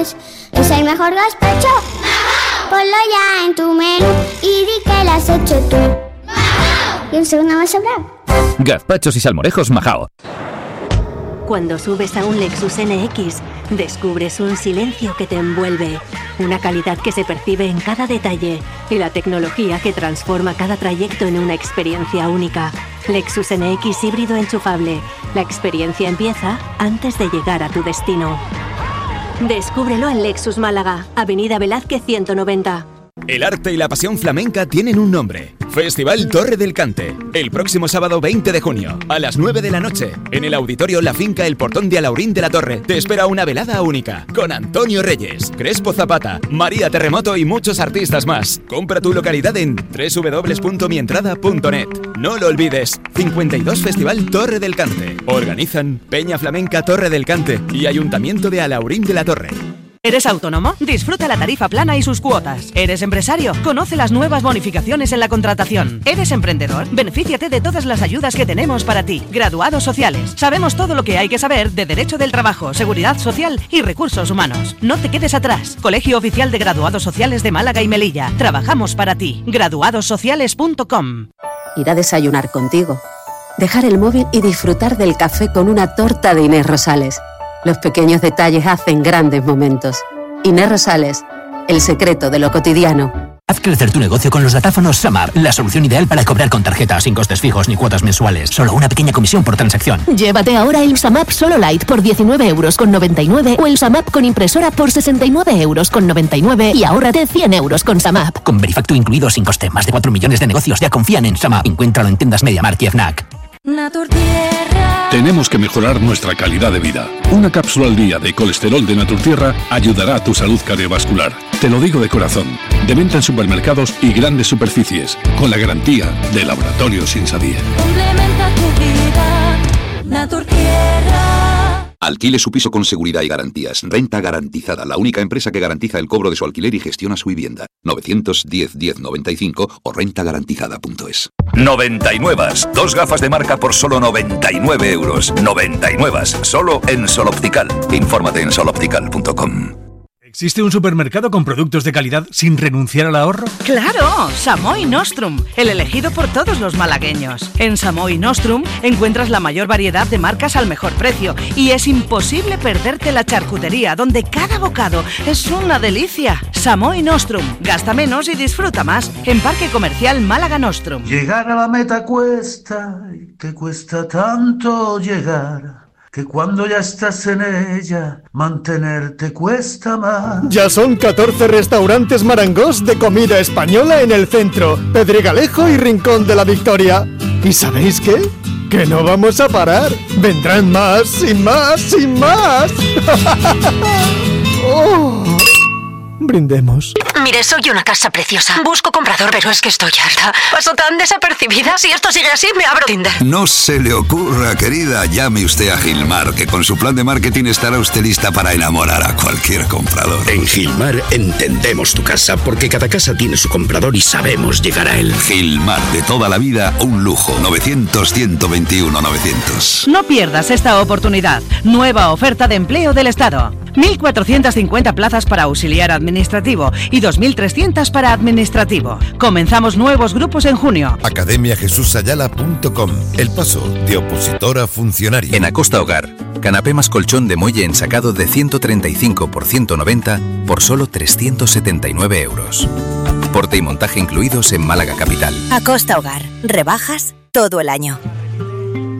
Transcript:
Es el mejor gazpacho. Ponlo ya en tu menú y di que lo has hecho tú. Y un segundo más sobra. Gazpachos y salmorejos Majao. Cuando subes a un Lexus NX, descubres un silencio que te envuelve, una calidad que se percibe en cada detalle y la tecnología que transforma cada trayecto en una experiencia única. Lexus NX híbrido enchufable. La experiencia empieza antes de llegar a tu destino. Descúbrelo en Lexus Málaga, Avenida Velázquez 190. El arte y la pasión flamenca tienen un nombre. Festival Torre del Cante. El próximo sábado 20 de junio, a las 9 de la noche, en el auditorio La Finca El Portón de Alaurín de la Torre, te espera una velada única, con Antonio Reyes, Crespo Zapata, María Terremoto y muchos artistas más. Compra tu localidad en www.mientrada.net. No lo olvides, 52 Festival Torre del Cante. Organizan Peña Flamenca Torre del Cante y Ayuntamiento de Alaurín de la Torre. ¿Eres autónomo? Disfruta la tarifa plana y sus cuotas. ¿Eres empresario? Conoce las nuevas bonificaciones en la contratación. ¿Eres emprendedor? Benefíciate de todas las ayudas que tenemos para ti. Graduados sociales. Sabemos todo lo que hay que saber de Derecho del Trabajo, Seguridad Social y Recursos Humanos. No te quedes atrás. Colegio Oficial de Graduados Sociales de Málaga y Melilla. Trabajamos para ti. Graduadossociales.com. Ir a desayunar contigo. Dejar el móvil y disfrutar del café con una torta de Inés Rosales. Los pequeños detalles hacen grandes momentos. Inés Rosales, el secreto de lo cotidiano. Haz crecer tu negocio con los datáfonos Samap, la solución ideal para cobrar con tarjeta, sin costes fijos ni cuotas mensuales. Solo una pequeña comisión por transacción. Llévate ahora el Samap Solo Lite por 19,99 € o el Samap con impresora por 69,99 € y ahórrate 100 € con Samap. Con Verifacto incluido sin coste. Más de 4 millones de negocios ya confían en Samap. Encuéntralo en tiendas MediaMarkt y Fnac. Naturtierra. Tenemos que mejorar nuestra calidad de vida. Una cápsula al día de colesterol de Naturtierra ayudará a tu salud cardiovascular. Te lo digo de corazón. De venta en supermercados y grandes superficies, con la garantía de Laboratorios Insadir. Complementa tu vida, Naturtierra. Alquile su piso con seguridad y garantías. Renta Garantizada, la única empresa que garantiza el cobro de su alquiler y gestiona su vivienda. 910 1095 o rentagarantizada.es. 99. 2 gafas de marca por solo 99 €. 99. Solo en Sol Optical. Infórmate en soloptical.com. ¿Existe un supermercado con productos de calidad sin renunciar al ahorro? ¡Claro! Samoi Nostrum, el elegido por todos los malagueños. En Samoi Nostrum encuentras la mayor variedad de marcas al mejor precio y es imposible perderte la charcutería, donde cada bocado es una delicia. Samoi Nostrum, gasta menos y disfruta más. En Parque Comercial Málaga Nostrum. Llegar a la meta cuesta y te cuesta tanto llegar, que cuando ya estás en ella, mantenerte cuesta más. Ya son 14 restaurantes Marangós de comida española en el centro, Pedregalejo y Rincón de la Victoria. ¿Y sabéis qué? Que no vamos a parar. Vendrán más y más y más. Oh. Brindemos. Mire, soy una casa preciosa. Busco comprador, pero es que estoy harta. Paso tan desapercibida. Si esto sigue así, me abro Tinder. No se le ocurra, querida. Llame usted a Gilmar, que con su plan de marketing estará usted lista para enamorar a cualquier comprador. En Gilmar entendemos tu casa, porque cada casa tiene su comprador y sabemos llegar a él. Gilmar, de toda la vida, un lujo. 900-121-900. No pierdas esta oportunidad. Nueva oferta de empleo del Estado. 1.450 plazas para auxiliar administrativo y 2.300 para administrativo. Comenzamos nuevos grupos en junio. academiajesusayala.com. El paso de opositor a funcionario. En Acosta Hogar, canapé más colchón de muelle ensacado de 135 por 190 por solo 379 €. Porte y montaje incluidos en Málaga Capital. Acosta Hogar. Rebajas todo el año.